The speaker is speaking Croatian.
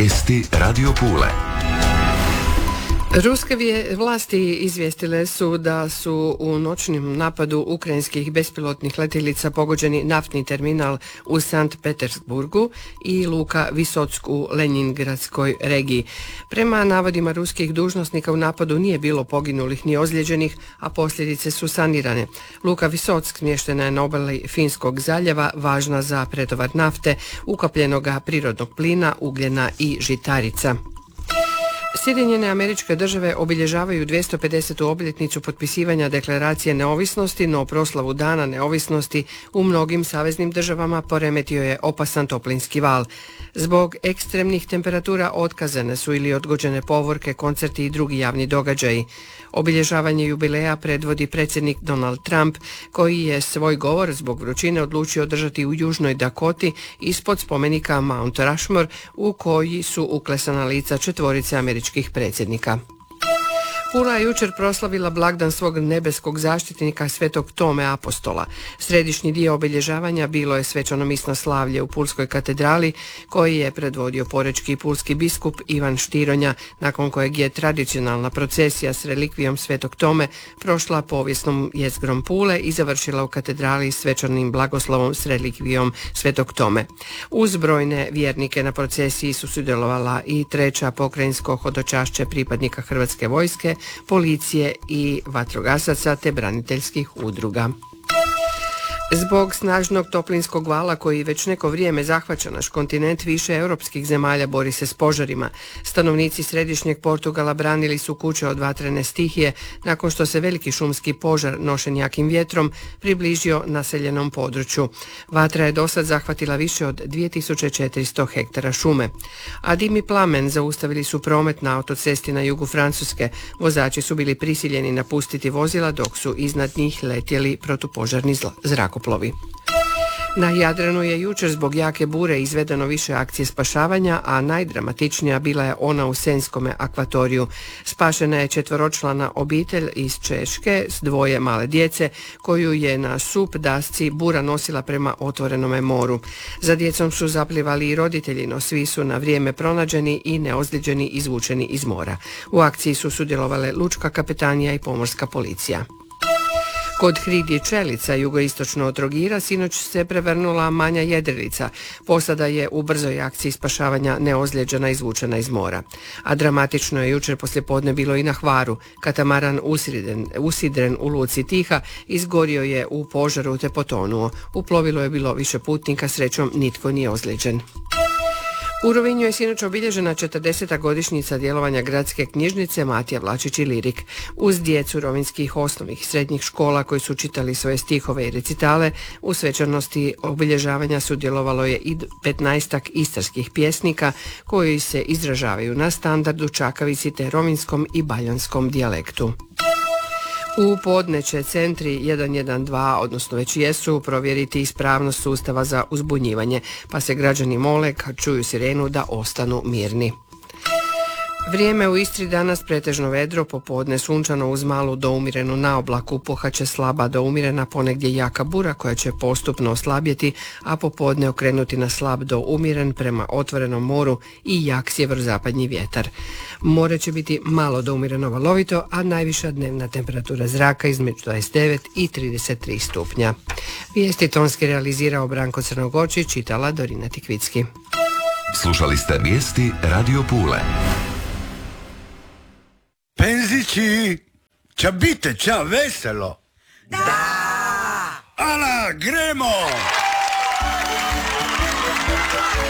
Vijesti Radio Pule. Ruske vlasti izvijestile su da su u noćnom napadu ukrajinskih bespilotnih letjelica pogođeni naftni terminal u Sankt Petersburgu i luka Visock u Lenjingradskoj regiji. Prema navodima ruskih dužnosnika u napadu nije bilo poginulih ni ozlijeđenih, a posljedice su sanirane. Luka Visock smještena je na obali Finskog zaljeva, važna za pretovar nafte, ukapljenoga prirodnog plina, ugljena i žitarica. Sjedinjene Američke Države obilježavaju 250. obljetnicu potpisivanja Deklaracije neovisnosti, no proslavu Dana neovisnosti u mnogim saveznim državama poremetio je opasan toplinski val. Zbog ekstremnih temperatura otkazane su ili odgođene povorke, koncerti i drugi javni događaji. Obilježavanje jubileja predvodi predsjednik Donald Trump, koji je svoj govor zbog vrućine odlučio održati u Južnoj Dakoti ispod spomenika Mount Rushmore, u koji su uklesana lica četvorice američkih predsjednika. Pula je jučer proslavila blagdan svog nebeskog zaštitnika Svetog Tome Apostola. Središnji dio obilježavanja bilo je svečanosno slavlje u Pulskoj katedrali, koji je predvodio porečki pulski biskup Ivan Štironja, nakon kojeg je tradicionalna procesija s relikvijom Svetog Tome prošla povijesnom jezgrom Pule i završila u katedrali svečanim blagoslovom s relikvijom Svetog Tome. Uz brojne vjernike na procesiji su sudjelovala i treća pokrajinsko hodočašće pripadnika Hrvatske vojske, policije i vatrogasaca te braniteljskih udruga. Zbog snažnog toplinskog vala koji već neko vrijeme zahvaća naš kontinent, više europskih zemalja bori se s požarima. Stanovnici središnjeg Portugala branili su kuće od vatrene stihije nakon što se veliki šumski požar nošen jakim vjetrom približio naseljenom području. Vatra je dosad zahvatila više od 2400 hektara šume. A dim i plamen zaustavili su promet na autocesti na jugu Francuske. Vozači su bili prisiljeni napustiti vozila dok su iznad njih letjeli protupožarni zrakoplovi. Na Jadranu je jučer zbog jake bure izvedeno više akcije spašavanja, a najdramatičnija bila je ona u Senjskome akvatoriju. Spašena je četvoročlana obitelj iz Češke s dvoje male djece, koju je na sup dasci bura nosila prema otvorenome moru. Za djecom su zaplivali i roditelji, no svi su na vrijeme pronađeni i neozlijeđeni izvučeni iz mora. U akciji su sudjelovale lučka kapetanija i pomorska policija. Kod Hridje Čelica, jugoistočno od Trogira, sinoć se prevrnula manja jedrilica. Posada je u brzoj akciji spašavanja neozlijeđena izvučena iz mora. A dramatično je jučer poslijepodne bilo i na Hvaru. Katamaran usidren u luci Tiha izgorio je u požaru te potonuo. U plovilu je bilo više putnika, srećom nitko nije ozlijeđen. U Rovinju je sinoć obilježena 40. godišnjica djelovanja gradske knjižnice Matija Vlačić i Lirik. Uz djecu rovinskih osnovnih i srednjih škola koji su čitali svoje stihove i recitale, u svečanosti obilježavanja sudjelovalo je i 15-ak istarskih pjesnika koji se izražavaju na standardu, čakavici te rovinskom i baljanskom dijalektu. U podne će centri 112, odnosno već jesu, provjeriti ispravnost sustava za uzbunjivanje, pa se građani mole kad čuju sirenu da ostanu mirni. Vrijeme u Istri danas pretežno vedro, popodne sunčano uz malu do umjerenu naoblaku, puhaće slaba do umjerena, ponegdje jaka bura koja će postupno oslabjeti, a popodne okrenuti na slab do umjeren prema otvorenom moru i jak sjeverozapadni vjetar. More će biti malo do umjereno valovito, a najviša dnevna temperatura zraka između 29 i 33 stupnja. Vijesti tonski realizirao Branko Crnogočić, čitala Dorina Tikvicki. Slušali ste vijesti Radio Pule. Penzići, ća bite, ća veselo. Da! Ala, gremo!